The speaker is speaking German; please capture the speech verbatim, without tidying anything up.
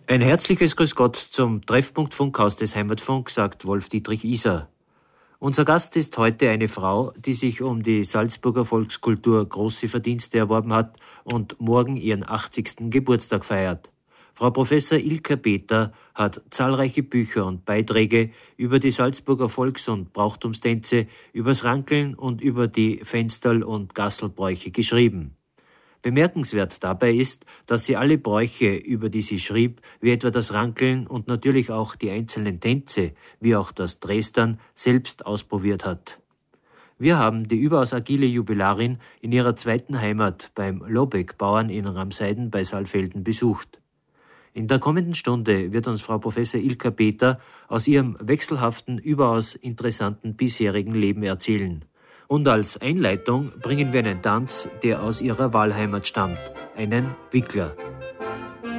Ein herzliches Grüß Gott zum Treffpunkt Funkhaus des Heimatfunks, sagt Wolf-Dietrich Iser. Unser Gast ist heute eine Frau, die sich um die Salzburger Volkskultur große Verdienste erworben hat und morgen ihren achtzigsten Geburtstag feiert. Frau Professor Ilka Peter hat zahlreiche Bücher und Beiträge über die Salzburger Volks- und Brauchtumstänze, übers Rankeln und über die Fensterl- und Gasselbräuche geschrieben. Bemerkenswert dabei ist, dass sie alle Bräuche, über die sie schrieb, wie etwa das Rankeln und natürlich auch die einzelnen Tänze, wie auch das Dresdern, selbst ausprobiert hat. Wir haben die überaus agile Jubilarin in ihrer zweiten Heimat beim Lobeck-Bauern in Ramseiden bei Saalfelden besucht. In der kommenden Stunde wird uns Frau Professor Ilka Peter aus ihrem wechselhaften, überaus interessanten bisherigen Leben erzählen. Und als Einleitung bringen wir einen Tanz, der aus ihrer Wahlheimat stammt, einen Wickler.